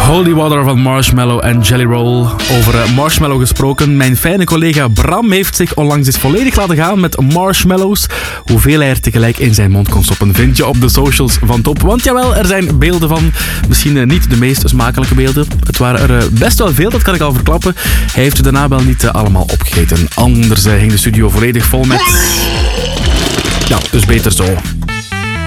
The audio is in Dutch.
Holy Water van Marshmello en Jelly Roll. Over Marshmello gesproken. Mijn fijne collega Bram heeft zich onlangs eens volledig laten gaan met marshmallows. Hoeveel hij er tegelijk in zijn mond kon stoppen vind je op de socials van Top. Want jawel, er zijn beelden van. Misschien niet de meest smakelijke beelden. Het waren er best wel veel, dat kan ik al verklappen. Hij heeft er daarna wel niet allemaal opgegeten. Anders ging de studio volledig vol met... Ja, dus beter zo.